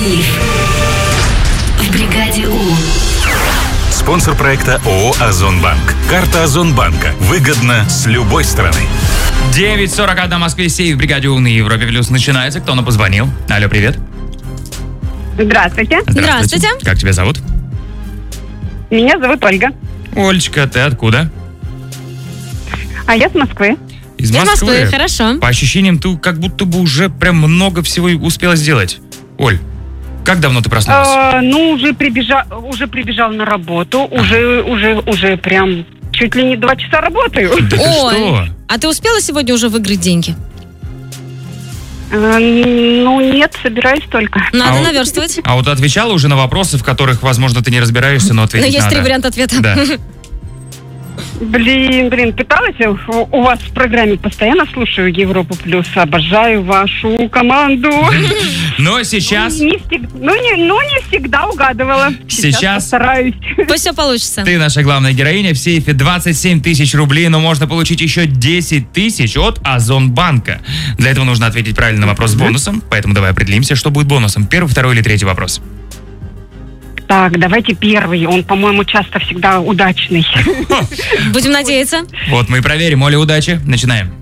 Сейф в бригаде У. Спонсор проекта ООО «Озонбанк». Карта Озонбанка. Выгодно с любой стороны. 9:41 в Москве. Сейф в бригаде У на Европе Плюс начинается. Кто нам позвонил? Алло, привет. Здравствуйте. Здравствуйте. Как тебя зовут? Меня зовут Ольга. Олечка, ты откуда? А я с Москвы. Из Из Москвы, хорошо. По ощущениям, ты как будто бы уже прям много всего успела сделать. Оль, как давно ты проснулась? Уже прибежал на работу. Уже прям чуть ли не 2 часа работаю. Да ты что? А ты успела сегодня уже выиграть деньги? Нет, собираюсь только. Надо наверстывать. А вот отвечала уже на вопросы, в которых, возможно, ты не разбираешься, но ответить Но есть надо. 3 варианта ответа. Да. Блин, пыталась. У вас в программе постоянно слушаю Европу Плюс. Обожаю вашу команду. Но сейчас... Не всегда угадывала. Сейчас постараюсь. Пусть все получится. Ты наша главная героиня. В сейфе 27 тысяч рублей, но можно получить еще 10 тысяч от Озонбанка. Для этого нужно ответить правильно на вопрос с бонусом. Поэтому давай определимся, что будет бонусом. Первый, второй или третий вопрос? Так, давайте первый. Он, по-моему, часто всегда удачный. Будем надеяться. Вот мы и проверим. Оля, удачи. Начинаем.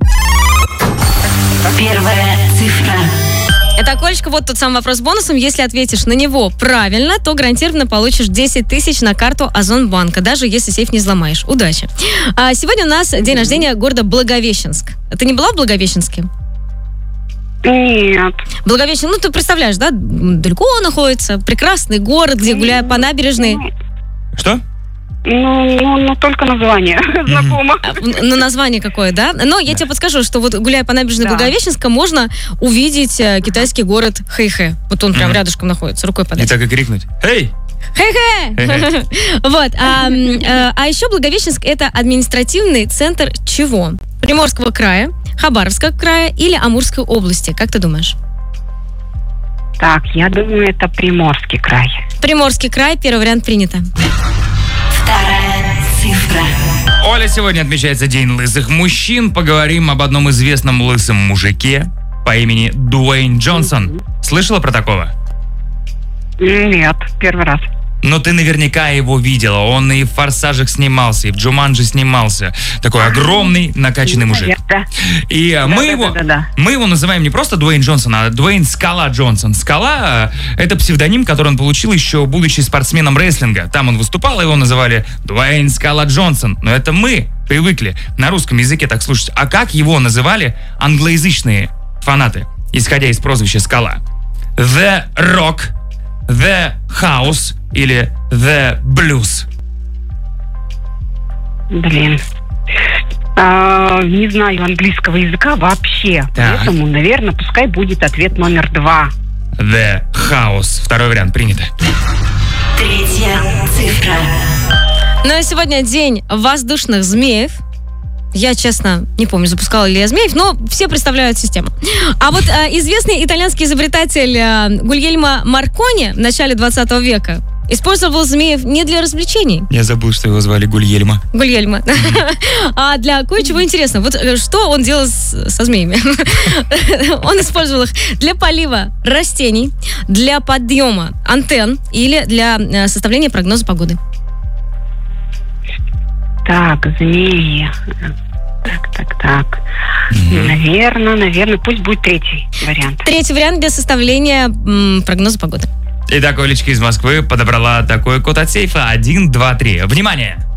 Первая цифра. Итак, Олечка, вот тот самый вопрос с бонусом. Если ответишь на него правильно, то гарантированно получишь 10 тысяч на карту Озонбанка, даже если сейф не взломаешь. Удачи. А сегодня у нас день рождения города Благовещенск. Ты не была в Благовещенске? Нет. Благовещенск, ты представляешь, да? Далеко находится, прекрасный город, где гуляя по набережной. Что? Только название знакомо. Ну, название какое, да? Но я тебе подскажу, что вот гуляя по набережной Благовещенска, можно увидеть китайский город Хэйхэ. Вот он прям рядышком находится, рукой подать. И так и крикнуть. Эй! Хэйхэ! Вот. А еще Благовещенск — это административный центр чего? Приморского края, Хабаровского края или Амурской области? Как ты думаешь? Так, я думаю, это Приморский край. Приморский край, первый вариант принято. Вторая цифра. Оля, сегодня отмечается День лысых мужчин. Поговорим об одном известном лысом мужике по имени Дуэйн Джонсон. Слышала про такого? Нет, первый раз. Но ты наверняка его видела. Он и в «Форсажах» снимался, и в «Джуманджи» снимался. Такой огромный, накачанный мужик. И мы его называем не просто Дуэйн Джонсон, а Дуэйн «Скала» Джонсон. «Скала» — это псевдоним, который он получил еще будучи спортсменом рестлинга. Там он выступал, его называли Дуэйн «Скала» Джонсон. Но это мы привыкли на русском языке так слушать. А как его называли англоязычные фанаты, исходя из прозвища «Скала»? The Rock, The House или The Blues? Блин. Не знаю английского языка вообще. Так. Поэтому, наверное, пускай будет ответ номер 2. The House. Второй вариант принято. Третья цифра. Ну и сегодня день воздушных змеев. Я, честно, не помню, запускала ли я змеев, но все представляют систему. А вот известный итальянский изобретатель Гульельмо Маркони в начале 20 века использовал змеев не для развлечений. Я забыл, что его звали Гульельмо. Гульельмо. А для кое-чего интересного. Вот что он делал со змеями? Он использовал их для полива растений, для подъема антенн или для составления прогноза погоды. Так, змеи. Так. Наверное, пусть будет третий вариант. Третий вариант для составления прогноза погоды. Итак, Олечка из Москвы подобрала такой код от сейфа 1, 2, 3. Внимание!